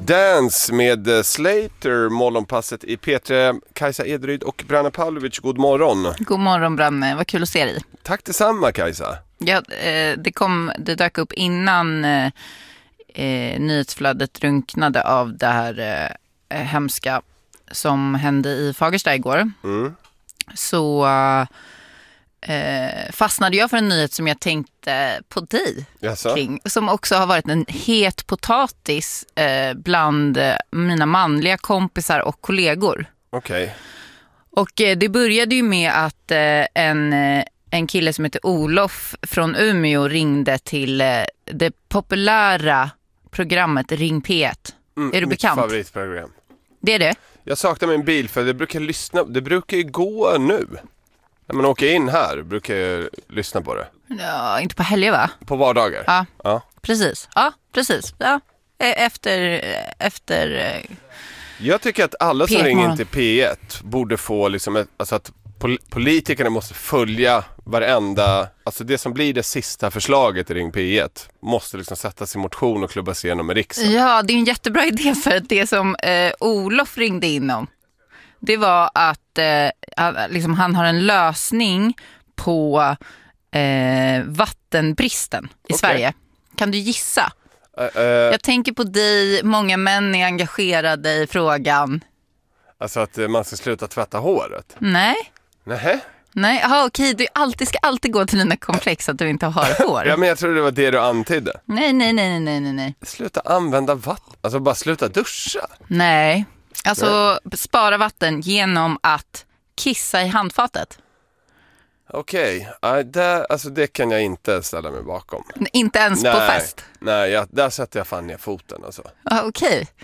Dance med Slater, Mollonpasset i P3. Kajsa Ederyd och Branne Pavlovic, god morgon. God morgon Branne, vad kul att se dig. Tack detsamma Kajsa. Ja, det dök upp innan nyhetsflödet runknade av det här hemska som hände i Fagersta igår. Så fastnade jag för en nyhet som jag tänkte på dig kring, som också har varit en het potatis bland mina manliga kompisar och kollegor. Okej. Och det började ju med att en kille som heter Olof från Umeå ringde till det populära programmet Ring P1. Är du bekant? Mitt favoritprogram. Det är det? Jag saknar min bil för det brukar ju gå nu. När man åker in här brukar jag lyssna på det. Ja, inte på helger va? På vardagar? Ja. Precis. Ja, precis. Ja. Efter Jag tycker att alla som P1 ringer in morgon till P1 borde få liksom alltså att politikerna måste följa varenda, alltså det som blir det sista förslaget i Ring P1 måste liksom sättas i motion och klubbas igenom i riksdagen. Ja, det är en jättebra idé, för att det som Olof ringde in om, det var att han har en lösning på vattenbristen i Sverige. Kan du gissa? Jag tänker på dig, många män är engagerade i frågan. Alltså att man ska sluta tvätta håret? Nej. Nähä? Nej, okej, du ska alltid gå till dina komplex att du inte har hår. Ja, men jag tror det var det du antydde. Nej. Sluta använda vatten, alltså bara sluta duscha. Nej, alltså spara vatten genom att kissa i handfatet. Okej, det kan jag inte ställa mig bakom. Inte ens på fest? Nej, där sätter jag fan ner foten alltså. Okej.